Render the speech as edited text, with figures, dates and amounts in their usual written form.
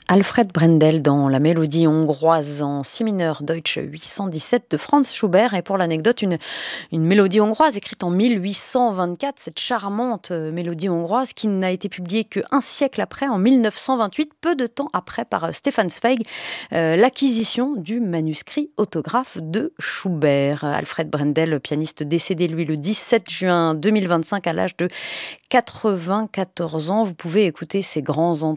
Alfred Brendel dans la mélodie hongroise en si mineur Deutsche 817 de Franz Schubert. Et pour l'anecdote, une mélodie hongroise écrite en 1824, cette charmante mélodie hongroise qui n'a été publiée qu'un siècle après, en 1928, peu de temps après par Stefan Zweig, l'acquisition du manuscrit autographe de Schubert. Alfred Brendel, pianiste décédé lui le 17 juin 2025 à l'âge de 94 ans. Vous pouvez écouter ces grands